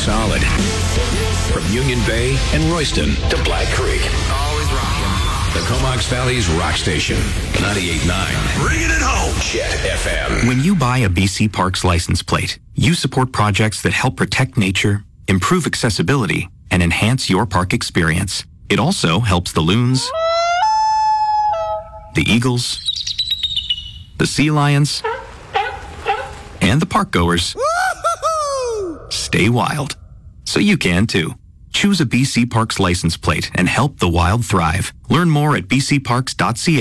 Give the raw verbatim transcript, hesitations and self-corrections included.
solid. From Union Bay and Royston to Black Creek. Always rocking. The Comox Valley's rock station. ninety-eight point nine. Bringing it home. Chet F M. When you buy a B C Parks license plate, you support projects that help protect nature, improve accessibility, and enhance your park experience. It also helps the loons, the eagles, the sea lions, and the park goers stay wild. So you can too. Choose a B C Parks license plate and help the wild thrive. Learn more at b c parks dot c a.